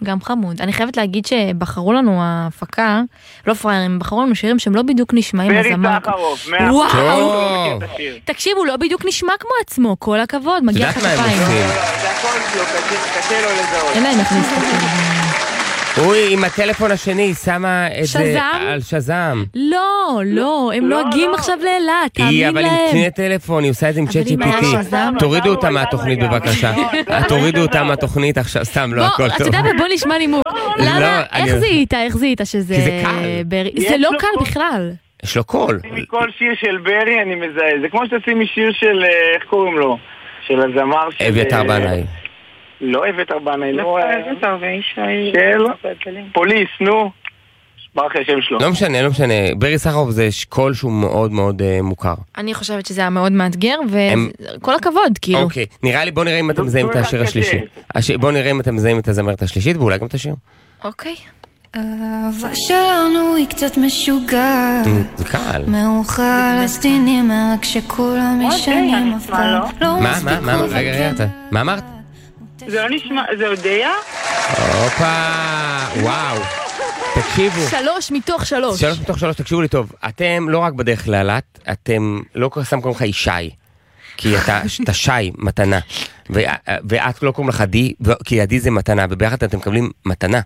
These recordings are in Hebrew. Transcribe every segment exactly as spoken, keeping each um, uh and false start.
גם חמוד. אני חייבת להגיד שבחרו לנו ההפקה, לא פריירים, בחרו לנו שירים שהם לא בדיוק נשמעים הזמר. ברי סחרוף, וואו! תקשיבו, לא בדיוק נשמע כמו עצמו, כל הכבוד, מגיע כפיים. זה הכל לא, קשה לו לזהות. אין להם איך להסתכל. אוי, עם הטלפון השני, שמה את זה על שזם. לא, לא, הם נוהגים עכשיו לאילת, תאמין להם. היא, אבל עם קנה טלפון, היא עושה את זה עם צ'אט ג'י פי טי. תורידו אותה מהתוכנית בבקשה. תורידו אותה מהתוכנית עכשיו, סתם, לא הכל טוב. אתה יודע, בוא נשמע נימוק. למה? איך זיהית? איך זיהית שזה... כי זה קל. זה לא קל בכלל. יש לו קול. מכל שיר של ברי אני מזהה. זה כמו שתשימי שיר של, איך קוראים לו? של הזמר של... אביתר בנאי. לא אביתר בנאי, לא... של... פוליס, נו. ברח השם שלו. לא משנה, לא משנה. ברי סחרוף זה קול שהוא מאוד מאוד מוכר. אני חושבת שזה היה מאוד מאתגר, וכל הכבוד, כאילו. אוקיי, נראה לי, בוא נראה אם אתם מזהים את השיר השלישי. בוא נראה אם אתם מזהים את הזמרת השלישית, ואולי גם את השיר. אוקיי. אהבה שלנו היא קצת משוגעת, זה קל. מאוחר לסטינים רק שכולם ישנים אף פעם לא מה, מה, מה, רגע, רגע, מה אמרת? זה לא נשמע, זה הודיה? הופה, וואו. תקשיבו. שלוש מתוך שלוש. שלוש מתוך שלוש, תקשיבו לי טוב. אתם לא רק בדרך לאילת, אתם לא סתם קוראים לך ישי. כי אתה שי, מתנה. ואת לא קוראים לך די, כי הדי זה מתנה, וביחד אתם מקבלים מתנה.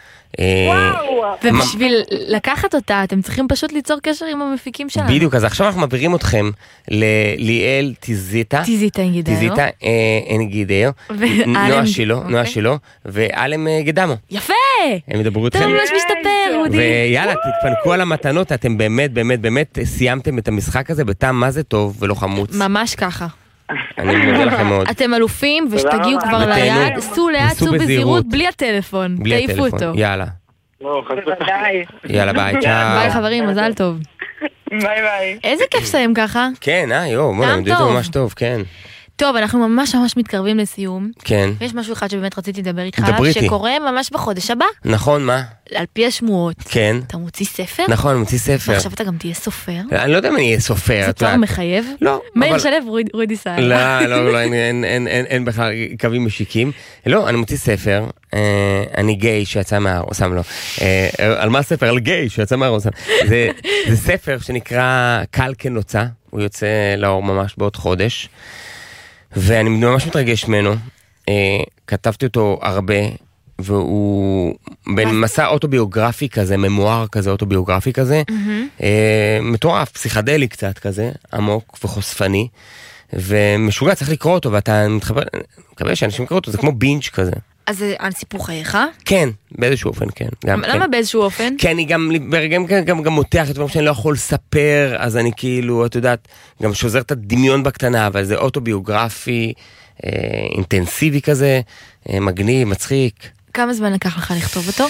ובשביל לקחת אותה אתם צריכים פשוט ליצור קשר עם המפיקים שלנו. בדיוק, אז עכשיו אנחנו מעבירים אתכם לליאל טיזיטה טיזיטה אנגידאו טיזיטה אנגידאו נועה שלו נועה שלו ואלם גדמו. יפה, הם ידברו אתכם. טוב, ממש משתפר רודי. ויאללה, תתפנקו על המתנות. אתם באמת באמת באמת סיימתם את המשחק הזה בטעם מה זה טוב ולא חמוץ. ממש ככה. אני מודה לכם מאוד. אתם אלופים, ושתגיעו כבר ליד, סעו לאט, סעו בזהירות, בלי הטלפון, תעיפו אותו. יאללה. ביי. יאללה, ביי, צ'או. ביי חברים, מזל טוב. ביי ביי. איזה כיף סיים ככה. כן, אה, יו, בואו, נדעו אותו ממש טוב, כן. טוב, אנחנו ממש ממש מתקרבים לסיום. כן. ויש משהו אחד שבאמת רציתי לדבר איתך, דברי איתי. שקורה ממש בחודש הבא. נכון, מה? על פי השמועות. כן. אתה מוציא ספר? נכון, אני מוציא ספר. ועכשיו אתה גם תהיה סופר. אני לא יודע אם אני אהיה סופר. זה תואר מחייב? לא. מאיר שלו רודי סער. לא, לא, לא, אין בכלל קווים משיקים. לא, אני מוציא ספר. אני גיי שיצא מהארון, שם לו. על מה ספר? על גיי שיצא מהארון, שם. זה ספר שנקרא קל כנוצה. הוא יוצא לאור ממש בעוד חודש. ואני ממש מתרגש ממנו. כתבתי אותו הרבה. והוא בין מסע אוטוביוגרפי כזה, ממואר כזה, אוטוביוגרפי כזה, מטורף, פסיכדלי קצת כזה, עמוק וחושפני, ומשוגע, צריך לקרוא אותו, ואתה מתחבר, מקווה שאנשים יקראו אותו, זה כמו בינג' כזה. אז זה על סיפור חייך? כן, באיזשהו אופן, כן. למה באיזשהו אופן? כן, אני גם ברגעים גם מותח את דברים שאני לא יכול לספר, אז אני כאילו, את יודעת, גם שוזר את הדמיון בקטנה, אבל זה אוטוביוגרפי, אינטנסיבי כזה, מגניב, מצחיק. כמה זמן לקח לך לכתוב אותו?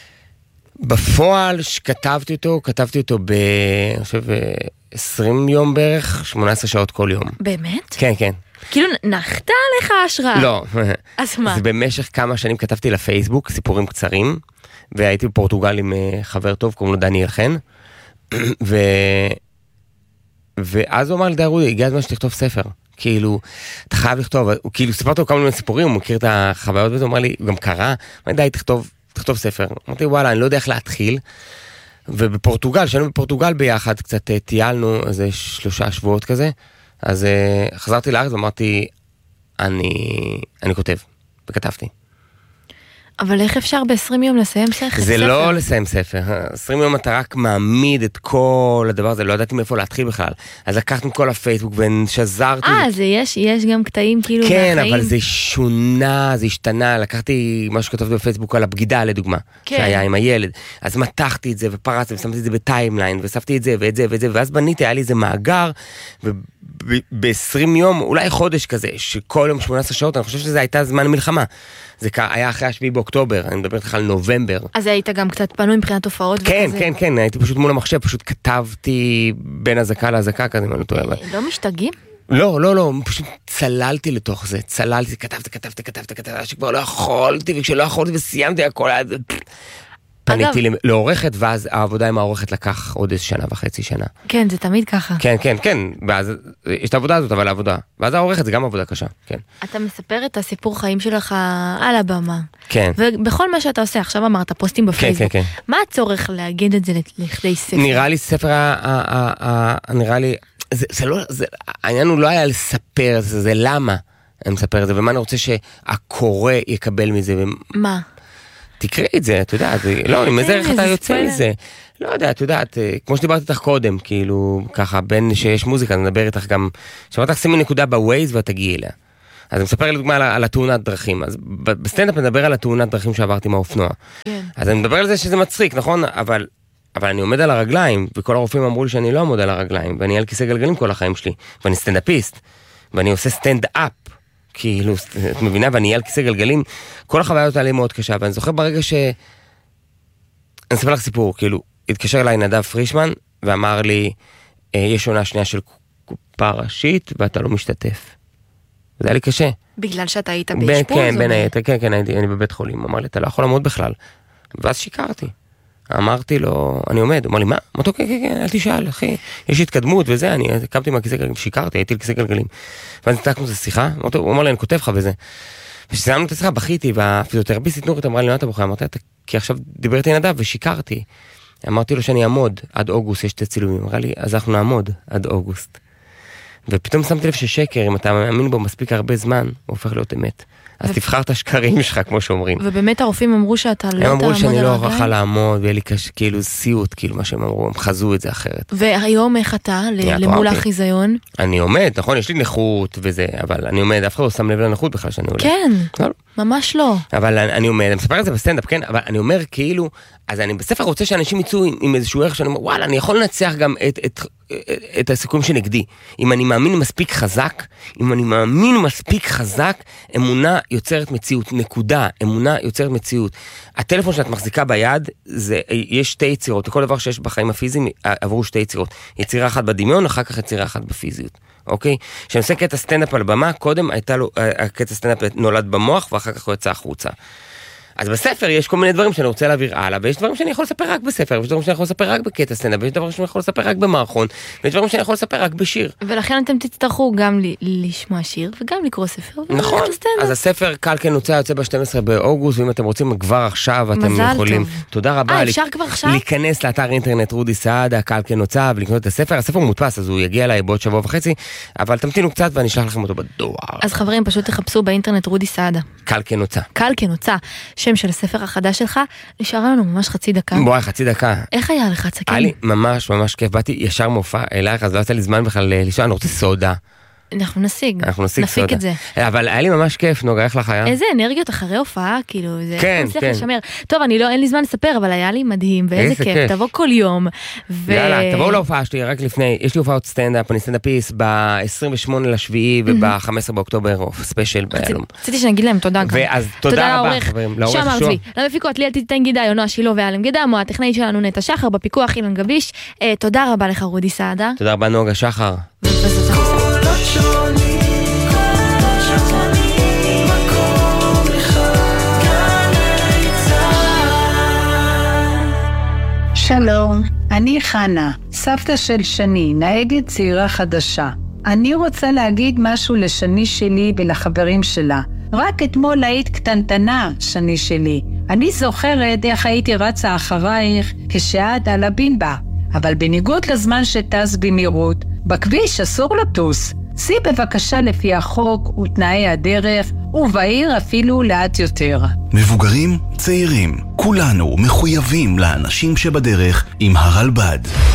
בפועל שכתבתי אותו, כתבתי אותו ב... אני חושב, עשרים יום בערך, שמונה עשרה שעות כל יום. באמת? כן, כן. כאילו נחתה עליך השראה? לא. אז מה? אז במשך כמה שנים כתבתי לפייסבוק, סיפורים קצרים, והייתי בפורטוגל עם חבר טוב, קוראים לו דניאל חן, ו... ואז הוא אמר לי, די רודי, הגיע הזמן שתכתוב ספר. כאילו, אתה חייב לכתוב, הוא כאילו סיפרתי לו כמה מיני סיפורים, הוא מכיר את החוויות וזה, הוא אמר לי, הוא גם קרא, אמר לי, די, תכתוב, תכתוב ספר. אמרתי, וואלה, אני לא יודע איך להתחיל. ובפורטוגל, שהיינו בפורטוגל ביחד, קצת טיילנו, איזה שלושה שבועות כזה, אז חזרתי לארץ ואמרתי, אני, אני כותב, וכתבתי. אבל איך אפשר ב-עשרים יום לסיים ספר? זה לא לסיים ספר. עשרים יום אתה רק מעמיד את כל הדבר הזה, לא ידעתי מאיפה להתחיל בכלל. אז לקחתי מכל הפייסבוק ושזרתי. אה, זה יש, יש גם קטעים כאילו כן, מהחיים. אבל זה שונה, זה השתנה. לקחתי מה שכתבתי בפייסבוק על הבגידה, לדוגמה, כן. שהיה עם הילד. אז מתחתי את זה ופרצתי ושמתי את זה בטיימליין, וספתי את זה ואת זה ואת זה, ואז בניתי, היה לי איזה מאגר, וב-עשרים יום, אולי חודש כזה, שכל יום שמונה עשרה שעות, אני חושב שזה הייתה זמן מלחמה. זה היה אחרי השביעי באוקטובר, אני מדבר איתך על נובמבר. אז היית גם קצת פנוי מבחינת תופעות כן, וכזה? כן, כן, הייתי פשוט מול המחשב, פשוט כתבתי בין הזקה להזקה כזה, אם אני טועה. לא משתגעים? לא, לא, לא, פשוט צללתי לתוך זה, צללתי, כתבתי, כתבתי, כתבתי, כתבתי, שכבר לא יכולתי, וכשלא יכולתי וסיימתי הכל, פניתי לעורכת, ואז העבודה עם העורכת לקח עוד איזה שנה וחצי שנה. כן, זה תמיד ככה. כן, כן, כן, ואז יש את העבודה הזאת, אבל העבודה. ואז העורכת זה גם עבודה קשה, כן. אתה מספר את הסיפור חיים שלך על הבמה. כן. ובכל מה שאתה עושה, עכשיו אמרת, פוסטים בפייסבוק. כן, כן. מה הצורך להגיד את זה לכדי ספר? נראה לי ספר, נראה לי, זה לא, העניין הוא לא היה לספר את זה, זה למה אני מספר את זה, ומה אני רוצה שהקורא יקבל מזה. מה? תקראי את זה, אתה יודעת, לא, עם איזה ערך אתה יוצא מזה. לא יודע, אתה יודעת, כמו שדיברתי איתך קודם, כאילו, ככה, בין שיש מוזיקה, אני מדבר איתך גם, שאמרת לך שימי נקודה בווייז ואת תגיעי אליה. אז אני מספר לדוגמה על, על התאונת דרכים, אז בסטנדאפ מדבר על התאונת דרכים שעברתי מהאופנוע. כן. אז אני מדבר על זה שזה מצחיק, נכון? אבל, אבל אני עומד על הרגליים, וכל הרופאים אמרו לי שאני לא עומד על הרגליים, ואני על כיסא גלגלים כל החיים שלי, ואני סטנדאפיסט, ואני עושה סטנד-אפ. כאילו, את מבינה, ואני אהיה על כיסא גלגלים, כל החוויה אותה לי מאוד קשה, ואני זוכר ברגע ש... אני אספר לך סיפור, כאילו, התקשר אליי נדב פרישמן, ואמר לי, יש עונה שנייה של קופה ראשית, ואתה לא משתתף. זה היה לי קשה. בגלל שאתה היית באשפוז? כן, בין היתר, כן, כן, אני בבית חולים, הוא אמר לי, אתה לא יכול לעמוד בכלל. ואז שיקרתי. אמרתי לו, אני עומד, הוא אמר לי, מה? אמרתי, כן, כן, כן, אל תשאל, אחי, יש התקדמות וזה, אני קמתי מהכיסא גלגלים, שיקרתי, הייתי לכיסא גלגלים. ואז נתקנו את השיחה, הוא אמר לי, אני כותב לך וזה. ושסיימנו את השיחה, בכיתי, והפיזיותרפיסטית נורית אמרה לי, מה אתה בוכה? אמרתי, כי עכשיו דיברתי נדב ושיקרתי. אמרתי לו שאני אעמוד עד אוגוסט, יש את הצילומים. אמרה לי, אז אנחנו נעמוד עד אוגוסט. ופתאום שמתי לב ששקר, אם אתה מאמין בו מספיק הרבה זמן, הוא הופך להיות אמת. אז תבחר את השקרים שלך, כמו שאומרים. ובאמת הרופאים אמרו שאתה לא תעמוד על הרגליים? הם אמרו שאני לא אוכל לעמוד, ויהיה לי כאילו סיוט, כאילו מה שהם אמרו, הם חזו את זה אחרת. והיום איך אתה, למול החיזיון? אני עומד, נכון, יש לי נכות וזה, אבל אני עומד, אף אחד לא שם לב לנכות בכלל שאני עולה. כן, ממש לא. אבל אני עומד, אני מספר את זה בסטנדאפ, כן, אבל אני אומר כאילו, אז אני בספר רוצה שאנשים יצאו עם איזשהו ערך שאני אומר, וואלה, אני יכול לנצח גם את, את, את הסיכויים שנגדי. אם אני מאמין מספיק חזק, אם אני מאמין מספיק חזק, אמונה יוצרת מציאות, נקודה, אמונה יוצרת מציאות. הטלפון שאת מחזיקה ביד, זה, יש שתי יצירות, לכל דבר שיש בחיים הפיזיים, עברו שתי יצירות. יצירה אחת בדמיון, אחר כך יצירה אחת בפיזיות. אוקיי? שאני עושה קטע סטנדאפ על במה, קודם הייתה לו, הקטע סטנדאפ נולד במוח, ואחר כך הוא יצא החוצה. אז בספר יש כל מיני דברים שאני רוצה להעביר הלאה, ויש דברים שאני יכול לספר רק בספר, ויש דברים שאני יכול לספר רק בקטע סטנדאפ, ויש דברים שאני יכול לספר רק במערכון, ויש דברים שאני יכול לספר רק בשיר. ולכן אתם תצטרכו גם לשמוע שיר, וגם לקרוא ספר. נכון, אז הספר קל כן נוצא, יוצא ב-שנים עשר באוגוסט, ואם אתם רוצים כבר עכשיו, אתם יכולים. תודה רבה. אפשר כבר עכשיו? להיכנס לאתר אינטרנט רודי סעדה, קל כן נוצא, ולקנות את הספר. הספר מודפס, אז הוא יגיע אליי בעוד שבוע וחצי, אבל תמתינו קצת ואני אשלח לכם אותו בדואר. אז חברים, פשוט תחפשו באינטרנט רודי סעדה. קל כן נוצא. קל כן נוצא. שם של הספר החדש שלך, נשאר לנו ממש חצי דקה. בואי, חצי דקה. איך היה לך, צקן? היה לי ממש ממש כיף, באתי ישר מופע אלייך, אז לא יצא לי זמן בכלל לשאול, אני רוצה סודה. אנחנו נשיג, אנחנו נשיג נפיק סודה. את זה. אבל היה לי ממש כיף, נוגע, איך לך היה? איזה אנרגיות אחרי הופעה, כאילו, זה כן, כן. לשמר. טוב, אני לא, אין לי זמן לספר, אבל היה לי מדהים, ואיזה כיף, כיף. תבוא כל יום. ו... יאללה, תבואו להופעה שלי, רק לפני, יש לי הופעות סטנדאפ, אני סטנדאפיסט ב-עשרים ושמונה לשביעי וב-חמישה עשר באוקטובר, ספיישל ביהלום. רציתי שנגיד להם תודה. ואז תודה רבה, חברים, לעורך שוע. למפיקות, ליאל תיתן גידה, יונה שילה ואלם גידה, הטכנאי שלנו נטע שחר, בפיקוח אילן גביש. תודה רבה לך רודי סעדה. תודה רבה נוגה שחר. שלום, אני חנה, סבתא של שני, נהגת צעירה חדשה. אני רוצה להגיד משהו לשני שלי ולחברים שלה. רק אתמול היית קטנטנה, שני שלי. אני זוכרת איך הייתי רצה אחרייך כשאת על הבינבה. אבל בניגוד לזמן שטס במהירות, בכביש אסור לטוס. סי בבקשה לפי החוק ותנאי הדרך, ובעיר אפילו לאט יותר. מבוגרים, צעירים, כולנו מחויבים לאנשים שבדרך עם הרלב"ד.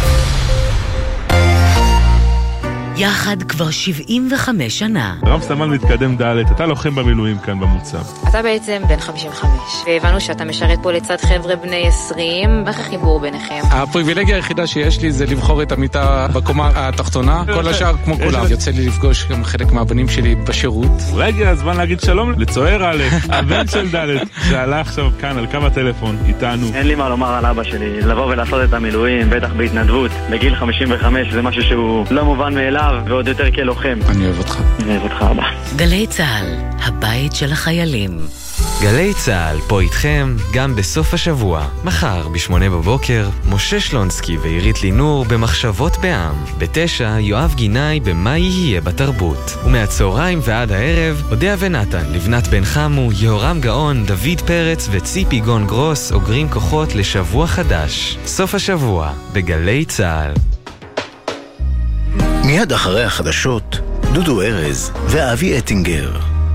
יחד כבר שבעים וחמש שנה. רב סמל מתקדם ד', אתה לוחם במילואים כאן במוצב. אתה בעצם בן חמישים וחמש, והבנו שאתה משרת פה לצד חבר'ה בני עשרים, איך החיבור ביניכם? הפריבילגיה היחידה שיש לי זה לבחור את המיטה בקומה התחתונה, כל השאר כמו כולם. יוצא לי לפגוש גם חלק מהבנים שלי בשירות. אולי הגיע הזמן להגיד שלום לצוער א', הבן של ד', שעלה עכשיו כאן על קו הטלפון איתנו. אין לי מה לומר על אבא שלי, לבוא ולעשות את המילואים, בטח בהתנדבות, בגיל חמישים וחמש, זה משהו שהוא לא מובן מאליו. ועוד יותר כלוחם. אני אוהב אותך. אני אוהב אותך, אבא. גלי צהל, הבית של החיילים. גלי צהל פה איתכם גם בסוף השבוע. מחר בשמונה בבוקר, משה שלונסקי ועירית לינור במחשבות בעם. בתשע, יואב גיני במה יהיה בתרבות. ומהצהריים ועד הערב, אודיה ונתן, לבנת בן חמו, יהורם גאון, דוד פרץ וציפי גון גרוס אוגרים כוחות לשבוע חדש. סוף השבוע בגלי צהל. מיד אחרי החדשות, דודו ארז ואבי אטינגר.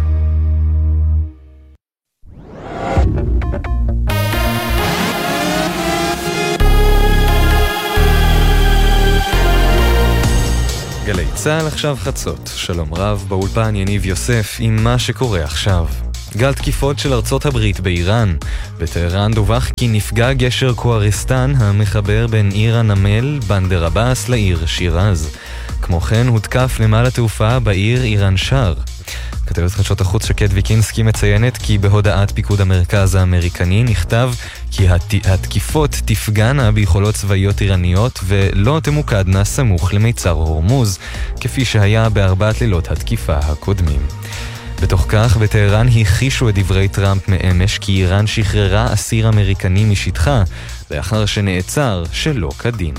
גלי צהל עכשיו חצות. שלום רב, באולפן יניב יוסף עם מה שקורה עכשיו. גל תקיפות של ארצות הברית באיראן. בטהרן דווח כי נפגע גשר קואריסטן המחבר בין עיר הנמל בנדר עבאס לעיר שירז. כמו כן הותקף נמל התעופה בעיר איראן שר. כתבת חדשות החוץ שקד ויקינסקי מציינת כי בהודעת פיקוד המרכז האמריקני נכתב כי הת... התקיפות תפגענה ביכולות צבאיות איראניות ולא תמוקדנה סמוך למיצר הורמוז, כפי שהיה בארבעת לילות התקיפה הקודמים. בתוך כך, בטהרן הכחישו את דברי טראמפ מאמש כי איראן שחררה אסיר אמריקני משטחה, לאחר שנעצר שלא כדין.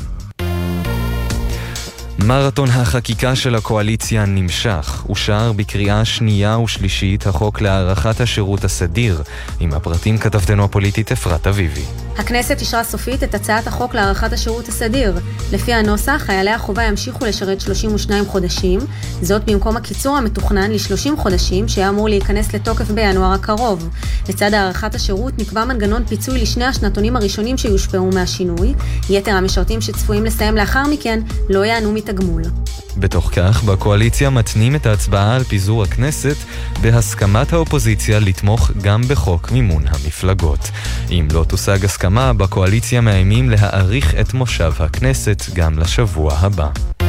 מרתון החקיקה של הקואליציה נמשך. אושר בקריאה שנייה ושלישית החוק להארכת השירות הסדיר. עם הפרטים כתבתנו הפוליטית אפרת אביבי. הכנסת אישרה סופית את הצעת החוק להארכת השירות הסדיר. לפי הנוסח, חיילי החובה ימשיכו לשרת שלושים ושניים חודשים, זאת במקום הקיצור המתוכנן ל-שלושים חודשים שהיה אמור להיכנס לתוקף בינואר הקרוב. לצד הארכת השירות נקבע מנגנון פיצוי לשני השנתונים הראשונים שיושפעו מהשינוי. יתר המשרתים שצפויים לסיים לאחר מכן לא יענו מתגמול. בתוך כך, בקואליציה מתנים את ההצבעה על פיזור הכנסת בהסכמת האופוזיציה לתמוך גם בחוק מימון המפלגות. אם לא תושג הסכמה, בקואליציה מאיימים להאריך את מושב הכנסת גם לשבוע הבא.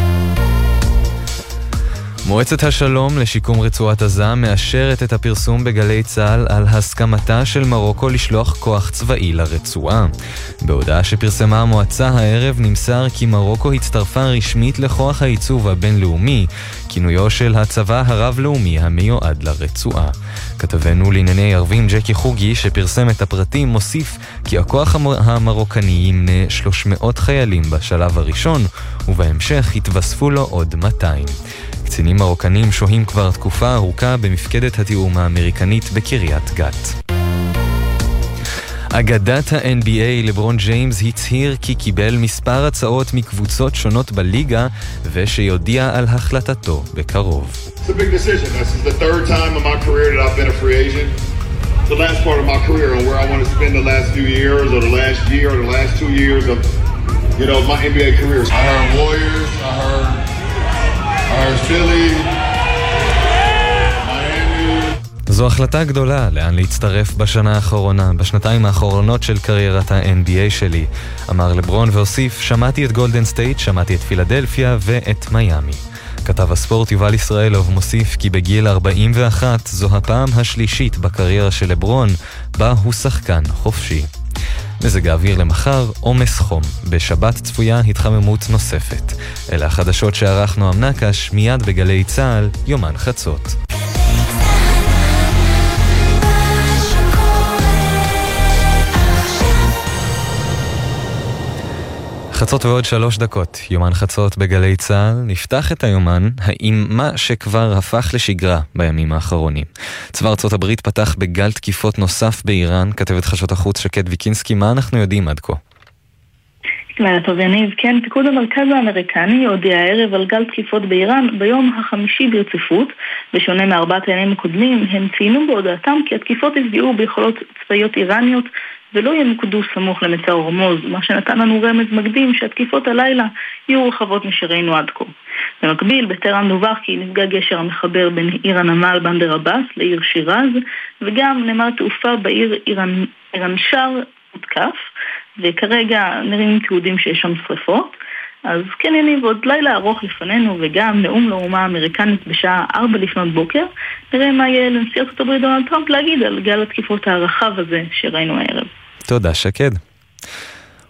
מועצת השלום לשיקום רצועת עזה מאשרת את הפרסום בגלי צהל על הסכמתה של מרוקו לשלוח כוח צבאי לרצועה. בהודעה שפרסמה המועצה הערב נמסר כי מרוקו הצטרפה רשמית לכוח העיצוב הבינלאומי, כינויו של הצבא הרב-לאומי המיועד לרצועה. כתבנו לענייני ערבים ג'קי חוגי שפרסם את הפרטים מוסיף כי הכוח המר... המרוקני ימנה שלוש מאות חיילים בשלב הראשון, ובהמשך התווספו לו עוד מאתיים. קצינים מרוקנים שוהים כבר תקופה ארוכה במפקדת התיאום האמריקנית בקריית גת. אגדת ה-אן בי איי לברון ג'יימס הצהיר כי קיבל מספר הצעות מקבוצות שונות בליגה ושיודיע על החלטתו בקרוב. It's a big decision. This is the third time in my career that I've been a free agent. The last part of my career and where I want to spend the last few years or the last year or the last two years of, you know, my אן בי איי career. I heard Warriors, I heard I heard Philly. זו החלטה גדולה לאן להצטרף בשנה האחרונה, בשנתיים האחרונות של קריירת ה-אן בי איי שלי. אמר לברון והוסיף, שמעתי את גולדן סטייט, שמעתי את פילדלפיה ואת מיאמי. כתב הספורט יובל ישראלוב מוסיף כי בגיל ארבעים ואחת זו הפעם השלישית בקריירה של לברון, בה הוא שחקן חופשי. מזג האוויר למחר, עומס חום. בשבת צפויה התחממות נוספת. אלה החדשות שערך נועם נקש, מיד בגלי צהל, יומן חצות. חצות ועוד שלוש דקות, יומן חצות בגלי צהל. נפתח את היומן עם מה שכבר הפך לשגרה בימים האחרונים. צבא ארצות הברית פתח בגל תקיפות נוסף באיראן. כתבת חדשות החוץ שקד ויקינסקי, מה אנחנו יודעים עד כה? טוב יניב, כן, פיקוד המרכז האמריקני הודיע הערב על גל תקיפות באיראן ביום החמישי ברציפות. בשונה מארבעת הימים הקודמים, הם ציינו בהודעתם כי התקיפות יפגעו ביכולות צבאיות איראניות ולא ימוקדו סמוך למצר הורמוז, מה שנתן לנו רמז מקדים שהתקיפות הלילה יהיו רחבות משראינו עד כה. במקביל, בטהרן דווח כי נפגע גשר המחבר בין עיר הנמל בנדר עבאס לעיר שירז, וגם נמל תעופה בעיר איראן, איראן שר הותקף, וכרגע נראים תיעודים שיש שם שריפות. אז כן יניב, עוד לילה ארוך לפנינו וגם נאום לאומה האמריקנית בשעה ארבע לפנות בוקר. נראה מה יהיה לנשיא ארצות הברית דונלד טראמפ להגיד על גל התקיפות הרחב הזה שראינו הערב. תודה שקד.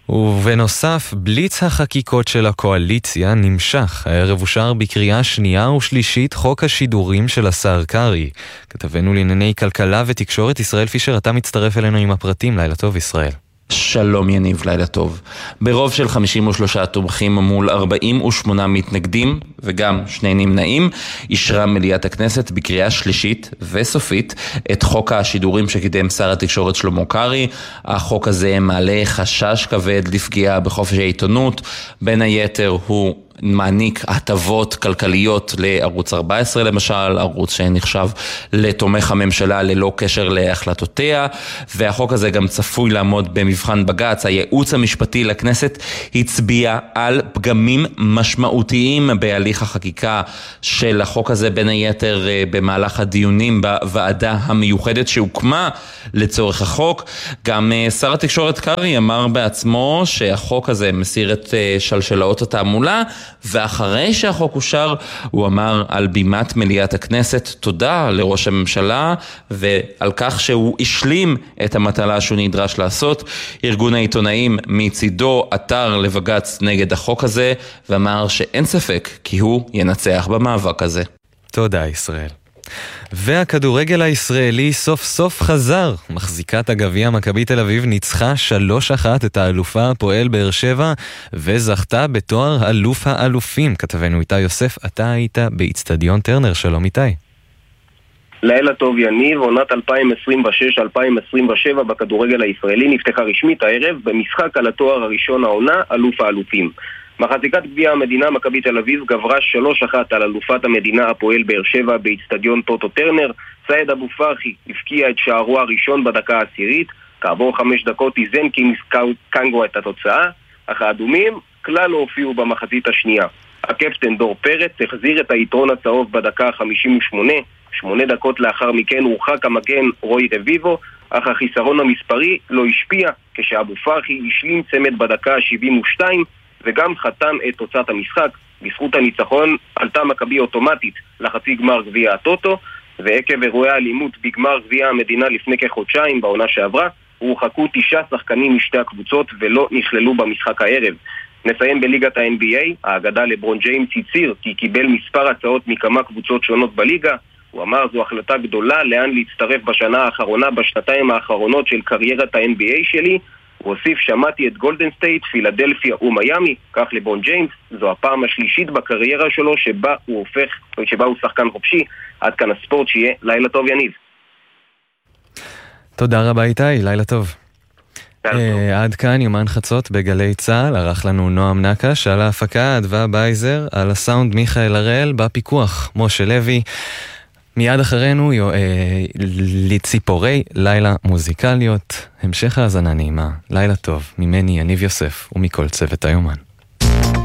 ובנוסף, בליץ החקיקות של הקואליציה נמשך. הערב אושר בקריאה שנייה ושלישית חוק השידורים של השר קרי. כתבנו לענייני כלכלה ותקשורת ישראל פישר, אתה מצטרף אלינו עם הפרטים. לילה טוב ישראל. שלום יניב, לילה טוב. ברוב של חמישים ושלושה תומכים מול ארבעים ושמונה מתנגדים וגם שני נמנעים, אישרה מליאת הכנסת בקריאה שלישית וסופית את חוק השידורים שקידם שר התקשורת שלמה קרי. החוק הזה מעלה חשש כבד לפגיעה בחופש העיתונות, בין היתר הוא מעניק הטבות כלכליות לערוץ ארבע עשרה למשל, ערוץ שנחשב לתומך הממשלה ללא קשר להחלטותיה, והחוק הזה גם צפוי לעמוד במבחן בג"ץ. הייעוץ המשפטי לכנסת הצביע על פגמים משמעותיים בהליך החקיקה של החוק הזה, בין היתר במהלך הדיונים בוועדה המיוחדת שהוקמה לצורך החוק. גם שר התקשורת קרי אמר בעצמו שהחוק הזה מסיר את שלשלאות התעמולה, ואחרי שהחוק אושר הוא אמר על בימת מליאת הכנסת תודה לראש הממשלה ועל כך שהוא השלים את המטלה שהוא נדרש לעשות. ארגון העיתונאים מצידו עתר לבג"ץ נגד החוק הזה ואמר שאין ספק כי הוא ינצח במאבק הזה. תודה ישראל. והכדורגל הישראלי סוף סוף חזר. מחזיקת הגביע מכבי תל אביב ניצחה שלוש אחת את האלופה הפועל באר שבע וזכתה בתואר אלוף האלופים. כתבנו איתי יוסף, אתה היית באצטדיון טרנר. שלום איתי. לילה טוב יניב. עונת אלפיים עשרים ושש אלפיים עשרים ושבע בכדורגל הישראלי נפתחה רשמית הערב במשחק על התואר הראשון העונה, אלוף האלופים. מחזיקת גביע המדינה מכבי תל אביב גברה שלוש אחת על אלופת המדינה הפועל באר שבע באצטדיון טוטו טרנר. סעד אבו פרחי הפקיע את שערו הראשון בדקה העשירית, כעבור חמש דקות איזן קנגו את התוצאה, אך האדומים כלל לא הופיעו במחצית השנייה. הקפטן דור פרץ החזיר את היתרון הצהוב בדקה ה-חמישים ושמונה, שמונה דקות לאחר מכן הורחק המגן רוי רביבו, אך החיסרון המספרי לא השפיע כשאבו פרחי השלים צמד בדקה ה-שבעים ושתיים וגם חתם את תוצאת המשחק. בזכות הניצחון עלתה מכבי אוטומטית לחצי גמר גביע הטוטו, ועקב אירועי האלימות בגמר גביע המדינה לפני כחודשיים בעונה שעברה הורחקו תשעה שחקנים משתי הקבוצות ולא נכללו במשחק הערב. נסיים בליגת ה-אן בי איי. האגדה לברון ג'יימס הצהיר כי קיבל מספר הצעות מכמה קבוצות שונות בליגה. הוא אמר זו החלטה גדולה לאן להצטרף בשנה האחרונה, בשנתיים האחרונות של קריירת ה-אן בי איי שלי. הוא הוסיף, שמעתי את גולדן סטייט, פילדלפיה ומיימי. כך לברון ג'יימס, זו הפעם השלישית בקריירה שלו שבה הוא הופך, שבה הוא שחקן חופשי. עד כאן הספורט, שיהיה לילה טוב יניב. תודה רבה איתי, לילה טוב. עד כאן יומן חצות בגלי צהל, ערך לנו נועם נקש, על ההפקה אדווה בייזר, על הסאונד מיכאל הראל, בפיקוח משה לוי. מיד אחרינו לציפורי לילה מוזיקליות. המשך האזנה נעימה, לילה טוב, ממני יניב יוסף ומכל צוות היומן.